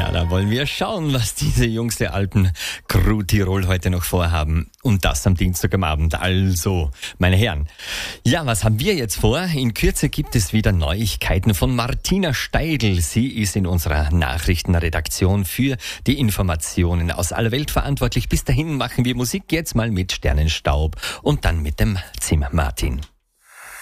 Ja, da wollen wir schauen, was diese Jungs der Alpen-Crew Tirol heute noch vorhaben. Und das am Dienstag am Abend. Also, meine Herren. Ja, was haben wir jetzt vor? In Kürze gibt es wieder Neuigkeiten von Martina Steidl. Sie ist in unserer Nachrichtenredaktion für die Informationen aus aller Welt verantwortlich. Bis dahin machen wir Musik jetzt mal mit Sternenstaub und dann mit dem Zimmer Martin.